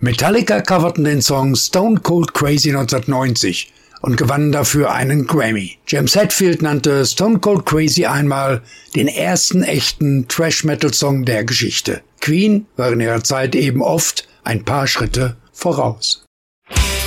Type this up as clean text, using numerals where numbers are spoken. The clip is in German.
Metallica coverten den Song Stone Cold Crazy 1990 und gewannen dafür einen Grammy. James Hetfield nannte Stone Cold Crazy einmal den ersten echten Thrash-Metal-Song der Geschichte. Queen war in ihrer Zeit eben oft ein paar Schritte voraus.